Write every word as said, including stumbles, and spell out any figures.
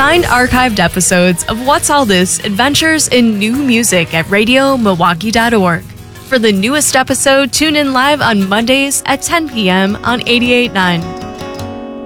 Find archived episodes of What's All This Adventures in New Music at radio milwaukee dot org. For the newest episode, tune in live on Mondays at ten p.m. on eighty-eight point nine.